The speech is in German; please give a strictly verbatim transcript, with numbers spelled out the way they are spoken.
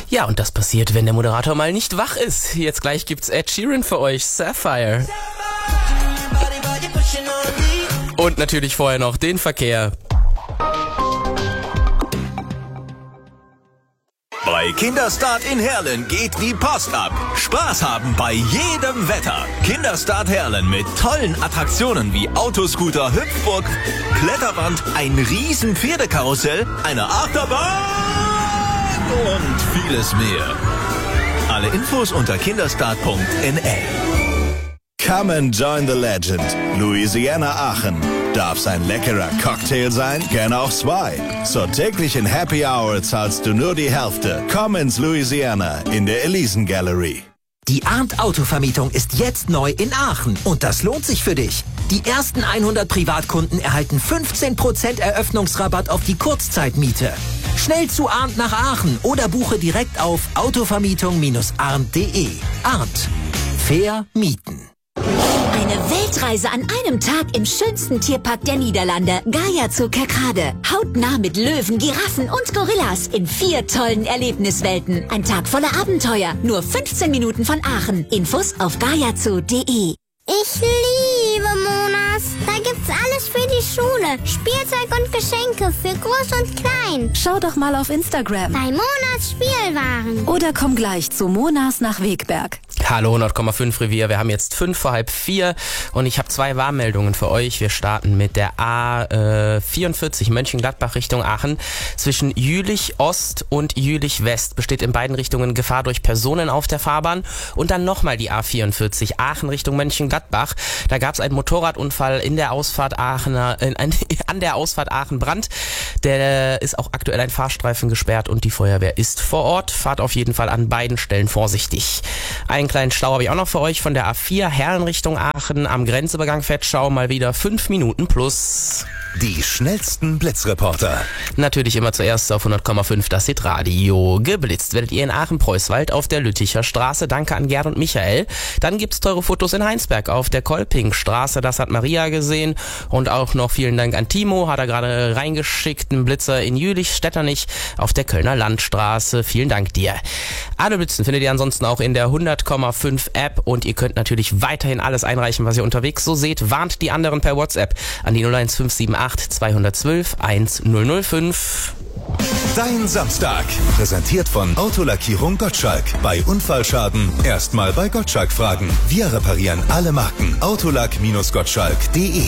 Ja, und das passiert, wenn der Moderator mal nicht wach ist. Jetzt gleich gibt's Ed Sheeran für euch, Sapphire. Und natürlich vorher noch den Verkehr. Bei Kinderstart in Herlen geht die Post ab. Spaß haben bei jedem Wetter. Kinderstart Herlen mit tollen Attraktionen wie Autoscooter, Hüpfburg, Kletterwand, ein riesen Pferdekarussell, eine Achterbahn und vieles mehr. Alle Infos unter kinderstart punkt n l. Come and join the legend. Louisiana Aachen. Darf's ein leckerer Cocktail sein? Gerne auch zwei. Zur täglichen Happy Hour zahlst du nur die Hälfte. Komm ins Louisiana in der Elisen Gallery. Die Arndt Autovermietung ist jetzt neu in Aachen und das lohnt sich für dich. Die ersten hundert Privatkunden erhalten fünfzehn Prozent Eröffnungsrabatt auf die Kurzzeitmiete. Schnell zu Arndt nach Aachen oder buche direkt auf autovermietung Bindestrich arndt punkt de. Arndt. Fair mieten. Eine Weltreise an einem Tag im schönsten Tierpark der Niederlande, Gaia Zoo Kerkrade. Hautnah mit Löwen, Giraffen und Gorillas in vier tollen Erlebniswelten. Ein Tag voller Abenteuer, nur fünfzehn Minuten von Aachen. Infos auf gaia zoo punkt de. Ich liebe Monas. Da gibt's alles für die Schule. Spielzeug und Geschenke für Groß und Klein. Schau doch mal auf Instagram. Bei Monas Spielwaren. Oder komm gleich zu Monas nach Wegberg. Hallo hundert Komma fünf Revier, wir haben jetzt fünf vor halb vier und ich habe zwei Warnmeldungen für euch. Wir starten mit der A vierundvierzig Mönchengladbach Richtung Aachen. Zwischen Jülich Ost und Jülich West besteht in beiden Richtungen Gefahr durch Personen auf der Fahrbahn. Und dann nochmal die A vierundvierzig Aachen Richtung Mönchengladbach. Da gab es einen Motorradunfall in der Ausfahrt Aachener, in, an der Ausfahrt Aachen-Brand. Der ist auch aktuell ein Fahrstreifen gesperrt und die Feuerwehr ist vor Ort. Fahrt auf jeden Fall an beiden Stellen vorsichtig. Einen kleinen Stau habe ich auch noch für euch von der A vier Herlen Richtung Aachen am Grenzübergang Fettschau mal wieder fünf Minuten plus. Die schnellsten Blitzreporter. Natürlich immer zuerst auf hundert Komma fünf das Hitradio. Geblitzt werdet ihr in Aachen-Preußwald auf der Lütticher Straße. Danke an Gerd und Michael. Dann gibt's teure Fotos in Heinsberg auf der Kolpingstraße. Das hat Maria gesehen. Und auch noch vielen Dank an Timo. Hat er gerade reingeschickt. Einen Blitzer in Jülich, Stetternich auf der Kölner Landstraße. Vielen Dank dir. Alle Blitzen findet ihr ansonsten auch in der hundert Komma fünf App. Und ihr könnt natürlich weiterhin alles einreichen, was ihr unterwegs so seht. Warnt die anderen per WhatsApp an die null eins fünf sieben acht zwei eins zwei eins null null fünf. Dein Samstag. Präsentiert von Autolackierung Gottschalk. Bei Unfallschaden erstmal bei Gottschalk fragen. Wir reparieren alle Marken. autolack Bindestrich gottschalk punkt de.